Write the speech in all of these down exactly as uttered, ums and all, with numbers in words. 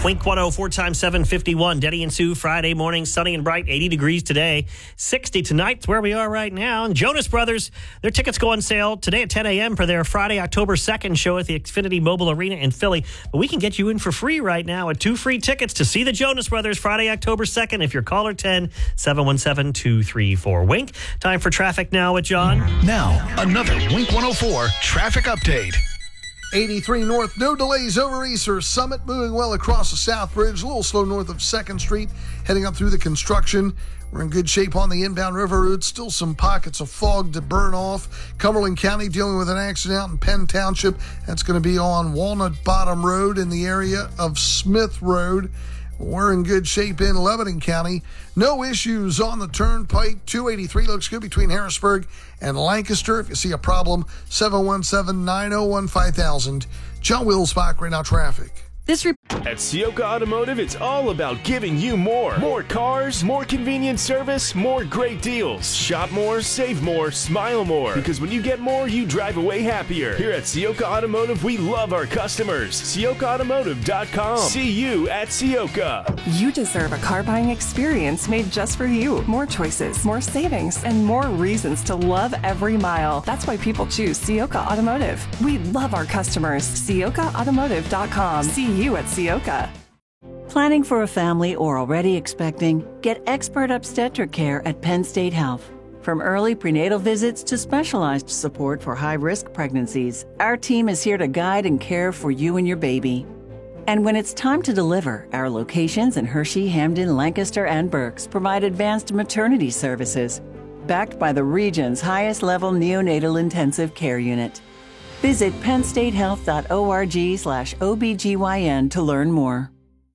Wink one oh four times seven fifty-one. Denny and Sue, Friday morning, sunny and bright, eighty degrees today. sixty tonight's where we are right now. And Jonas Brothers, their tickets go on sale today at ten a.m. for their Friday, October second show at the Xfinity Mobile Arena in Philly. But we can get you in for free right now with two free tickets to see the Jonas Brothers Friday, October second if you're caller ten, seven one seven, two three four. Wink. Time for traffic now with John. Now, another Wink one oh four traffic update. eighty-three North, no delays over Easter Summit, moving well across the South Bridge, a little slow north of second Street, heading up through the construction. We're in good shape on the inbound river route. Still some pockets of fog to burn off. Cumberland County dealing with an accident out in Penn Township. That's going to be on Walnut Bottom Road in the area of Smith Road. We're in good shape in Lebanon County. No issues on the turnpike. two eighty-three looks good between Harrisburg and Lancaster. If you see a problem, seven one seven, nine oh one, five thousand. John Wilsbach, right now traffic. This re- At Sioka Automotive, it's all about giving you more. More cars, more convenient service, more great deals. Shop more, save more, smile more. Because when you get more, you drive away happier. Here at Sioka Automotive, we love our customers. Sioka Automotive dot com. See you at Sioka. You deserve a car buying experience made just for you. More choices, more savings, and more reasons to love every mile. That's why people choose Sioka Automotive. We love our customers. Sioka Automotive dot com. See you at Sioka. Planning for a family or already expecting? Get expert obstetric care at Penn State Health. From early prenatal visits to specialized support for high-risk pregnancies, our team is here to guide and care for you and your baby. And when it's time to deliver, our locations in Hershey, Hamden, Lancaster, and Berks provide advanced maternity services, backed by the region's highest-level neonatal intensive care unit. Visit penn state health dot org slash O B G Y N to learn more.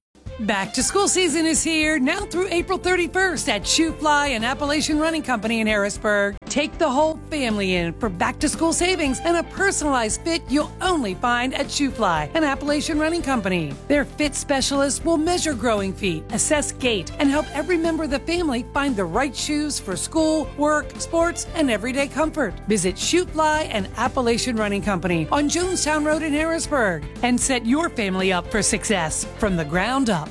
Back to school season is here, now through April thirty-first at Shoe Fly and Appalachian Running Company in Harrisburg. Take the whole family in for back to school savings and a personalized fit you'll only find at Shoe Fly and Appalachian Running Company. Their fit specialists will measure growing feet, assess gait, and help every member of the family find the right shoes for school, work, sports, and everyday comfort. Visit Shoe Fly and Appalachian Running Company on Jonestown Road in Harrisburg and set your family up for success from the ground up.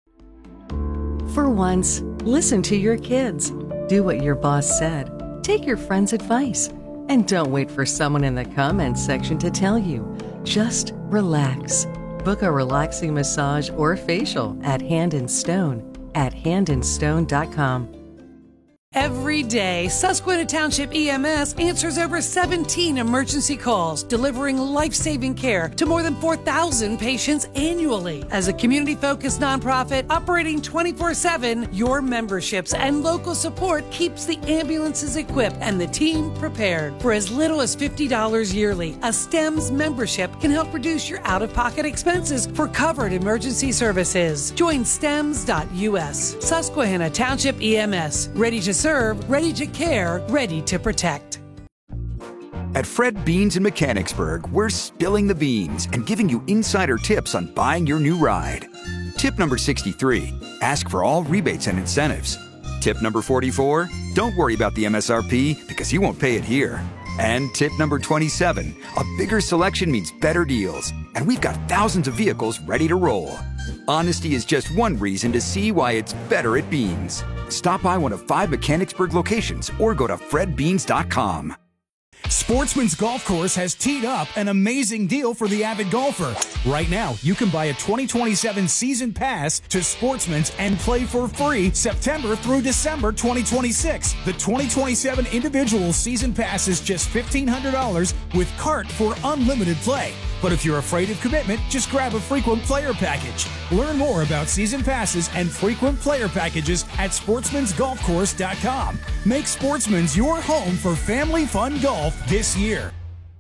For once, listen to your kids. Do what your boss said. Take your friend's advice. And don't wait for someone in the comments section to tell you. Just relax. Book a relaxing massage or facial at Hand and Stone at hand and stone dot com. Every day, Susquehanna Township E M S answers over seventeen emergency calls, delivering life-saving care to more than four thousand patients annually. As a community-focused nonprofit operating twenty-four seven, your memberships and local support keeps the ambulances equipped and the team prepared. For as little as fifty dollars yearly, a STEMS membership can help reduce your out-of-pocket expenses for covered emergency services. Join stems dot U S. Susquehanna Township E M S. Ready to serve, ready to care, ready to protect. At Fred Beans in Mechanicsburg, we're spilling the beans and giving you insider tips on buying your new ride. Tip number sixty-three, ask for all rebates and incentives. Tip number forty-four, don't worry about the M S R P because you won't pay it here. And tip number twenty-seven, a bigger selection means better deals, and we've got thousands of vehicles ready to roll. Honesty is just one reason to see why it's better at Beans. Stop by one of five Mechanicsburg locations or go to fred beans dot com. Sportsman's Golf Course has teed up an amazing deal for the avid golfer. Right now, you can buy a twenty twenty-seven season pass to Sportsman's and play for free September through December twenty twenty-six. The twenty twenty-seven individual season pass is just fifteen hundred dollars with cart for unlimited play. But if you're afraid of commitment, just grab a frequent player package. Learn more about season passes and frequent player packages at sportsmans golf course dot com. Make Sportsman's your home for family fun golf this year.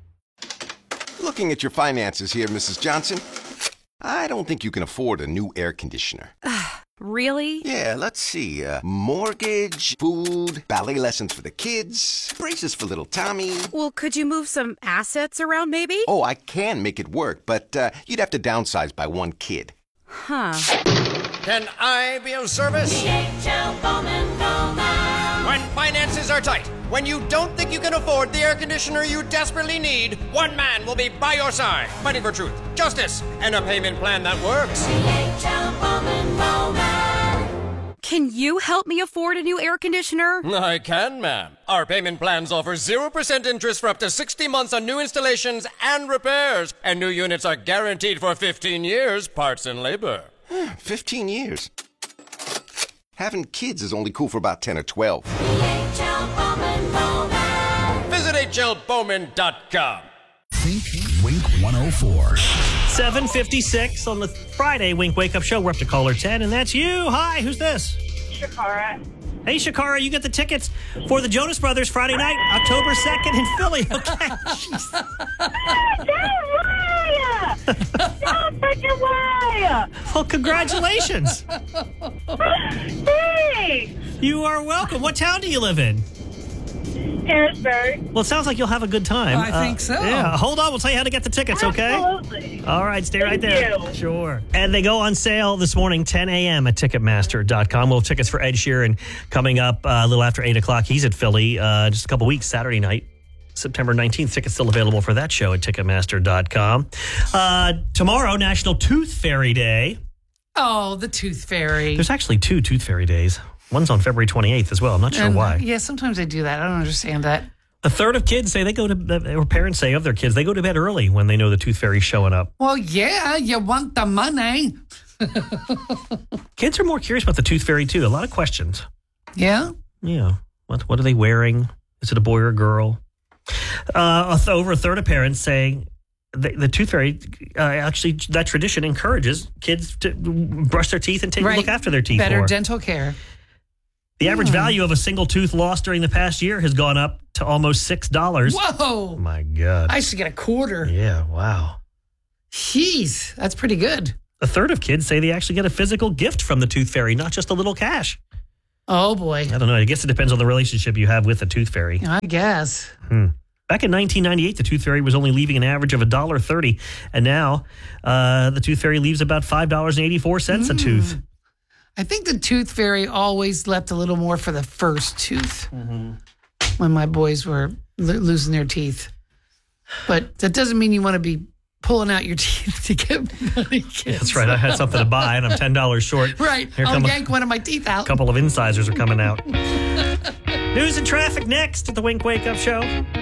Looking at your finances here, Missus Johnson, I don't think you can afford a new air conditioner. Really? Yeah, let's see. Uh, mortgage, food, ballet lessons for the kids, braces for little Tommy. Well, could you move some assets around, maybe? Oh, I can make it work, but uh, you'd have to downsize by one kid. Huh. Can I be of service? D H L Bowman Bowman. When finances are tight, when you don't think you can afford the air conditioner you desperately need, one man will be by your side, fighting for truth, justice, and a payment plan that works. Can you help me afford a new air conditioner? I can, ma'am. Our payment plans offer zero percent interest for up to sixty months on new installations and repairs. And new units are guaranteed for fifteen years, parts and labor. fifteen years? Having kids is only cool for about ten or twelve. Visit H L Bowman dot com. Think Wink one oh four. seven fifty-six on the Friday Wink Wake Up Show. We're up to caller ten, and that's you. Hi, who's this? Shakara. Hey, Shakara, you get the tickets for the Jonas Brothers Friday night, October second in Philly. Okay. No freaking way! Well, congratulations. Thanks. You are welcome. What town do you live in? Harrisburg. Well, it sounds like you'll have a good time. I think so. Yeah, hold on. We'll tell you how to get the tickets, okay? Absolutely. All right, stay right Thank there. you. Sure. And they go on sale this morning, ten a.m. at Ticketmaster dot com. We'll have tickets for Ed Sheeran coming up uh, a little after eight o'clock. He's at Philly uh, just a couple weeks, Saturday night. September nineteenth. Tickets still available for that show at Ticketmaster dot com. Uh, tomorrow, National Tooth Fairy Day. Oh, the Tooth Fairy. There's actually two Tooth Fairy days. One's on February twenty-eighth as well. I'm not sure And, why. Yeah, sometimes they do that. I don't understand that. A third of kids say they go to, or parents say of their kids, they go to bed early when they know the Tooth Fairy's showing up. Well, yeah, you want the money. Kids are more curious about the Tooth Fairy, too. A lot of questions. Yeah? Yeah. What What are they wearing? Is it a boy or a girl? Uh, over a third of parents say the, the Tooth Fairy, uh, actually, that tradition encourages kids to brush their teeth and take Right. look after their teeth Better more. dental care. The average Hmm. value of a single tooth lost during the past year has gone up to almost six dollars. Whoa. Oh, my God. I used to get a quarter. Yeah, wow. Jeez, that's pretty good. A third of kids say they actually get a physical gift from the Tooth Fairy, not just a little cash. Oh, boy. I don't know. I guess it depends on the relationship you have with the Tooth Fairy. I guess. Hmm. Back in nineteen ninety-eight, the Tooth Fairy was only leaving an average of one dollar and thirty cents. And now uh, the Tooth Fairy leaves about five dollars and eighty-four cents Mm. a tooth. I think the Tooth Fairy always left a little more for the first tooth Mm-hmm. when my boys were lo- losing their teeth. But that doesn't mean you want to be pulling out your teeth to get money, kids. That's right. I had something to buy, and I'm ten dollars short. Right. Here I'll come a yank one of my teeth out. couple of incisors are coming out. News and traffic next at the Wink Wake Up Show.